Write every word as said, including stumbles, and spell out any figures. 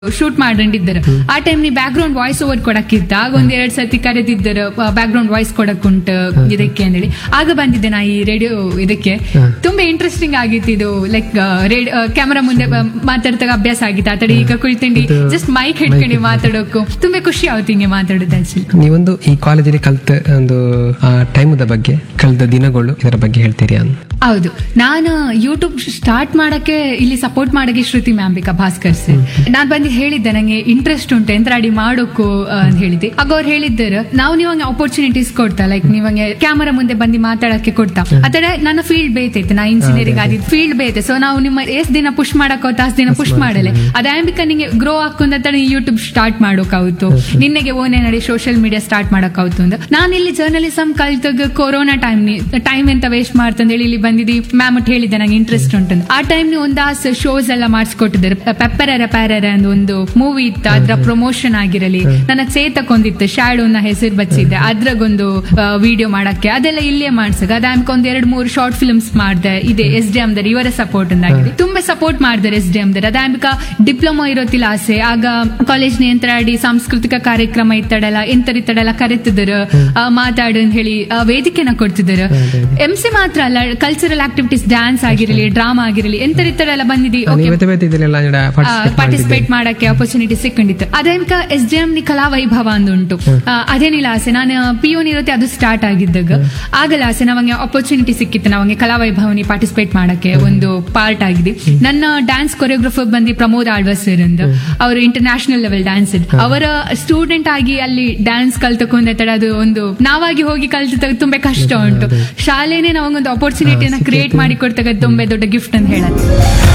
Shoot ಮಾಡಿದ್ದಾರೆ. ಆ time ನೀ ಬ್ಯಾಕ್ ಗ್ರೌಂಡ್ ವಾಯ್ಸ್ ಓವರ್ ಕೊಡಕ್ಕಿತ್ತ ಆಗ ಒಂದ್ ಎರಡ್ ಸರ್ತಿ ಕರೆದಿದ್ದರು ಬ್ಯಾಕ್ ಗ್ರೌಂಡ್ ವಾಯ್ಸ್ ಕೊಡಕ್ ಉಂಟು ಇದಕ್ಕೆ ಅಂತೇಳಿ. ಆಗ ಬಂದಿದ್ದೆ ನಾ ಈ ರೇಡಿಯೋ ಇದಕ್ಕೆ. ತುಂಬಾ ಇಂಟ್ರೆಸ್ಟಿಂಗ್ ಆಗಿತ್ತು ಇದು. ಲೈಕ್ ಕ್ಯಾಮರಾ ಮುಂದೆ ಮಾತಾಡ್ದಾಗ ಅಭ್ಯಾಸ ಆಗಿತ್ತು. ಆತಡಿ ಈಗ ಕುಳಿತಂಡಿ ಜಸ್ಟ್ ಮೈಕ್ ಹಿಡ್ಕೊಂಡು ಮಾತಾಡೋಕು ತುಂಬಾ ಖುಷಿ ಆಗುತ್ತೆ ಹಿಂಗೆ ಮಾತಾಡೋದು. ಆಕ್ಚುಲಿ ನೀವೊಂದು ಈ ಕಾಲೇಜಲ್ಲಿ ಕಲ್ತ ಒಂದು ಟೈಮದ ಬಗ್ಗೆ, ಕಳೆದ ದಿನಗಳು, ಇದರ ಬಗ್ಗೆ ಹೇಳ್ತೀರಿ ಅಂತ? ಹೌದು, ನಾನು ಯೂಟ್ಯೂಬ್ ಸ್ಟಾರ್ಟ್ ಮಾಡಕ್ಕೆ ಇಲ್ಲಿ ಸಪೋರ್ಟ್ ಮಾಡಕ್ಕೆ ಶ್ರುತಿ ಮ್ಯಾಂಬಿಕಾ ಭಾಸ್ಕರ್ ಸರ್. ನಾನ್ ಬಂದು ಹೇಳಿದ್ದೆ ನಂಗೆ ಇಂಟ್ರೆಸ್ಟ್ ಉಂಟು ಎಂತ ಅಡಿ ಮಾಡೋಕು ಅಂತ ಹೇಳಿದ್ದೆ. ಆಗ ಅವ್ರು ಹೇಳಿದ್ದಾರೆ ನಾವು ನೀವಂಗೆ ಅಪರ್ಚುನಿಟೀಸ್ ಕೊಡ್ತಾ, ಲೈಕ್ ನೀವಂಗೆ ಕ್ಯಾಮರಾ ಮುಂದೆ ಬಂದು ಮಾತಾಡಕ್ಕೆ ಕೊಡ್ತಾ. ಅದರ ನನ್ನ ಫೀಲ್ಡ್ ಬೇತೈತೆ, ನಾ ಇಂಜಿನಿಯರಿಂಗ್ ಆದಿದ್ದು ಫೀಲ್ಡ್ ಬೇತೆ. ಸೊ ನಾವು ನಿಮ್ಮ ಎಷ್ಟ್ ದಿನ ಪುಷ್ ಮಾಡಕ್ ತಾಸ್ ದಿನ ಪುಷ್ ಮಾಡಲೆ ಅದಾಂಬಿಕ ನಿಂಗೆ ಗ್ರೋ ಹಾಕೊಂಡ ಯೂಟ್ಯೂಬ್ ಸ್ಟಾರ್ಟ್ ಮಾಡೋಕಾಯ್ತು, ನಿನ್ನೆಗೆ ಓನೇ ನಡಿ ಸೋಷಿಯಲ್ ಮೀಡಿಯಾ ಸ್ಟಾರ್ಟ್ ಮಾಡಕ್ಕಾಯ್ತು ಅಂತ. ನಾನು ಇಲ್ಲಿ ಜರ್ನಲಿಸಮ್ ಕಲ್ತಾಗ ಕೊರೋನಾ ಟೈಮ್ ಟೈಮ್ ಎಂತ ವೇಸ್ಟ್ ಮಾಡ್ತಂದೇಳಿ ಇಲ್ಲಿ ಬಂದಿದ್ದಿ ಮ್ಯಾಮ್ ಒಟ್ಟು ಹೇಳಿದ್ದೆ ನಂಗೆ ಇಂಟ್ರೆಸ್ಟ್ ಉಂಟು. ಆ ಟೈಮ್ ಒಂದಾಸ್ ಶೋಸ್ ಎಲ್ಲ ಮಾಡಿಸ್ಕೊಟ್ಟಿದ್ದಾರೆ. ಪೆಪ್ಪರರ ಪ್ಯಾರರ ಅಂತ ಒಂದು ಮೂವಿ ಇತ್ತು, ಅದ್ರ ಪ್ರಮೋಷನ್ ಆಗಿರಲಿ, ನನ್ನ ಚೇತಕ್ಕೊಂದಿತ್ತು ಶ್ಯಾಡೋ ನ ಹೆಸರು ಬಚ್ಚಿದ್ದೆ, ಅದ್ರಾಗೊಂದು ವಿಡಿಯೋ ಮಾಡಕ್ಕೆ ಅದೆಲ್ಲ ಇಲ್ಲೇ ಮಾಡ್ಸಕ್. ಅದಾಮ್ಕ ಒಂದ್ ಎರಡ್ ಮೂರು ಶಾರ್ಟ್ ಫಿಲ್ಮ್ಸ್ ಮಾಡಿದೆ. ಇದೆ ಎಸ್ ಡಿ ಎಂ ದರ್ ಇವರ ಸಪೋರ್ಟ್ ಆಗಿದೆ, ತುಂಬಾ ಸಪೋರ್ಟ್ ಮಾಡಿದಾರೆ S D M there. ಅದಾಮ್ಕ diploma ಇರೋತಿಲ್ಲ ಆಸೆ. ಆಗ ಕಾಲೇಜ್ ನಿಯಂತ್ರಾಡಿ ಸಾಂಸ್ಕೃತಿಕ ಕಾರ್ಯಕ್ರಮ ಇತ್ತಡಲ್ಲ ಎಂತರಿತ್ತಡಲ್ಲ ಕರೆತಿದ್ರು ಮಾತಾಡು ಅಂತ ಹೇಳಿ ವೇದಿಕೆನ ಕೊಡ್ತಿದ್ರು. ಎಂ ಸಿ ಮಾತ್ರ ಅಲ್ಲ, ಕಲ್ಚರಲ್ ಆಕ್ಟಿವಿಟೀಸ್, ಡ್ಯಾನ್ಸ್ ಆಗಿರಲಿ, ಡ್ರಾಮಾ ಆಗಿರಲಿ, ಎಂತರಿತ್ತಡಲ್ಲ ಬಂದಿದ್ದಿ ಪಾರ್ಟಿಸಿಪೇಟ್ ಮಾಡಕ್ಕೆ ಅಪರ್ಚುನಿಟಿ ಸಿಕ್ಕೊಂಡಿತ್ತು. ಅದೇನ್ಕ ಎಸ್ ಡಿ ಎಂ ನಿ ಕಲಾ ವೈಭವ ಅಂದುಂಟು. ಅದೇನಿಲ್ಲ ಆಸೆ, ನಾನು ಪಿ ಯು ಇರುತ್ತೆ ಅದು ಸ್ಟಾರ್ಟ್ ಆಗಿದ್ದಾಗ ಆಗಲ್ಲ ಆಸೆ ನಾವಂಗೆ ಅಪರ್ಚುನಿಟಿ ಸಿಕ್ಕಿತ್ತು. ನಾವಂಗೆ ಕಲಾ ವೈಭವನಿ ಪಾರ್ಟಿಸಿಪೇಟ್ ಮಾಡಕ್ಕೆ ಒಂದು ಪಾರ್ಟ್ ಆಗಿದೆ. ನನ್ನ ಡ್ಯಾನ್ಸ್ ಕೊರಿಯೋಗ್ರಫರ್ ಬಂದು ಪ್ರಮೋದ್ ಆಳ್ವ ಸರ್ ಅಂತ, ಅವರು ಇಂಟರ್ನ್ಯಾಷನಲ್ ಲೆವೆಲ್ ಡ್ಯಾನ್ಸ್ ಅವರ ಸ್ಟೂಡೆಂಟ್ ಆಗಿ ಅಲ್ಲಿ ಡ್ಯಾನ್ಸ್ ಕಲ್ತಕೊಂಡ ಅದು ಒಂದು ನಾವಾಗಿ ಹೋಗಿ ಕಲ್ತ ತುಂಬಾ ಕಷ್ಟ ಉಂಟು. ಶಾಲೆನೇ ನಾವಂಗೊಂದು ಅಪರ್ಚುನಿಟಿಯನ್ನ ಕ್ರಿಯೇಟ್ ಮಾಡಿ ಕೊಡ್ತಾಗ ತುಂಬಾ ದೊಡ್ಡ ಗಿಫ್ಟ್ ಅಂತ ಹೇಳತ್ತೆ.